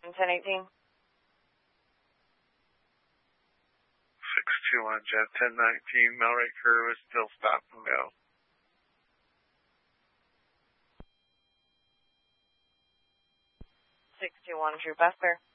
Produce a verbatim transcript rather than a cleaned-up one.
ten eighteen. six two one, Jet ten nineteen, Melray crew is still stop and go. six two one, True Buster.